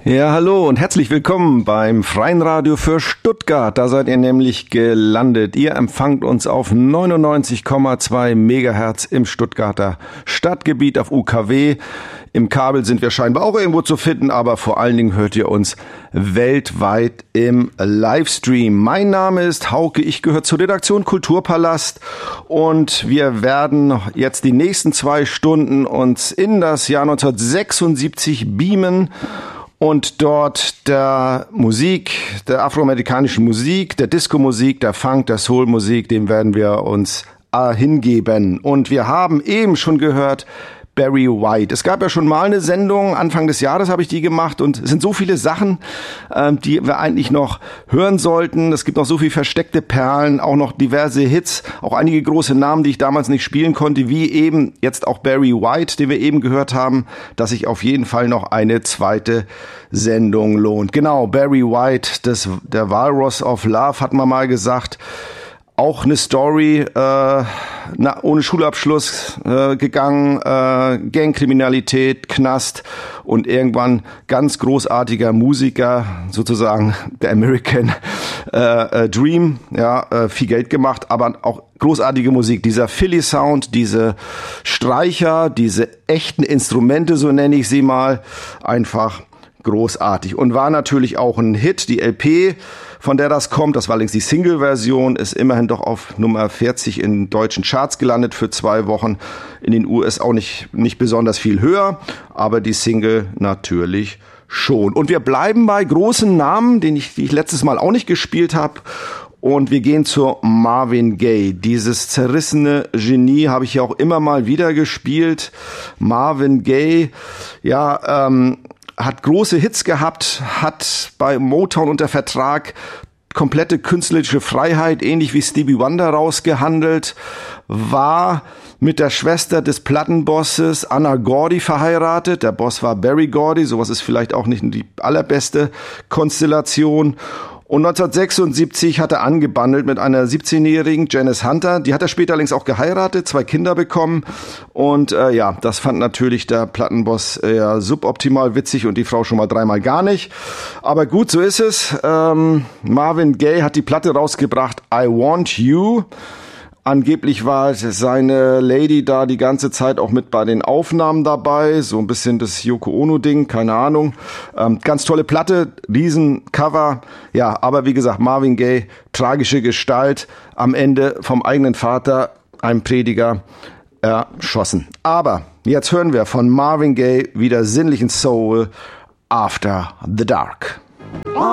Ja, hallo und herzlich willkommen beim Freien Radio für Stuttgart. Da seid ihr nämlich gelandet. Ihr empfangt uns auf 99,2 Megahertz im Stuttgarter Stadtgebiet auf UKW. Im Kabel sind wir scheinbar auch irgendwo zu finden, aber vor allen Dingen hört ihr uns weltweit im Livestream. Mein Name ist Hauke, ich gehöre zur Redaktion Kulturpalast und wir werden jetzt die nächsten 2 Stunden uns in das Jahr 1976 beamen und dort der Musik, der afroamerikanischen Musik, der Disco-Musik, der Funk, der Soul-Musik, dem werden wir uns hingeben. Und wir haben eben schon gehört, Barry White. Es gab ja schon mal eine Sendung, Anfang des Jahres habe ich die gemacht und es sind so viele Sachen, die wir eigentlich noch hören sollten. Es gibt noch so viel versteckte Perlen, auch noch diverse Hits, auch einige große Namen, die ich damals nicht spielen konnte, wie eben jetzt auch Barry White, den wir eben gehört haben, dass sich auf jeden Fall noch eine zweite Sendung lohnt. Genau, Barry White, der Walrus of Love, hat man mal gesagt. Auch eine Story, ohne Schulabschluss gegangen, Gangkriminalität, Knast und irgendwann ganz großartiger Musiker, sozusagen der American Dream, ja, viel Geld gemacht, aber auch großartige Musik. Dieser Philly Sound, diese Streicher, diese echten Instrumente, so nenne ich sie mal, einfach großartig und war natürlich auch ein Hit. Die LP, von der das kommt, das war allerdings die Single-Version, ist immerhin doch auf Nummer 40 in deutschen Charts gelandet für 2 Wochen. In den US auch nicht besonders viel höher, aber die Single natürlich schon. Und wir bleiben bei großen Namen, die ich letztes Mal auch nicht gespielt habe. Und wir gehen zu Marvin Gaye. Dieses zerrissene Genie habe ich ja auch immer mal wieder gespielt. Marvin Gaye, ja, hat große Hits gehabt, hat bei Motown unter Vertrag komplette künstlerische Freiheit, ähnlich wie Stevie Wonder, rausgehandelt, war mit der Schwester des Plattenbosses Anna Gordy verheiratet. Der Boss war Berry Gordy, sowas ist vielleicht auch nicht die allerbeste Konstellation. Und 1976 hat er angebandelt mit einer 17-jährigen Janice Hunter. Die hat er später allerdings auch geheiratet, 2 Kinder bekommen. Und ja, das fand natürlich der Plattenboss eher suboptimal witzig und die Frau schon mal 3-mal gar nicht. Aber gut, so ist es. Marvin Gaye hat die Platte rausgebracht, I Want You. Angeblich war seine Lady da die ganze Zeit auch mit bei den Aufnahmen dabei. So ein bisschen das Yoko Ono-Ding, keine Ahnung. Ganz tolle Platte, Riesencover. Ja, aber wie gesagt, Marvin Gaye, tragische Gestalt, am Ende vom eigenen Vater, einem Prediger, erschossen. Aber jetzt hören wir von Marvin Gaye wieder sinnlichen Soul, After the Dark.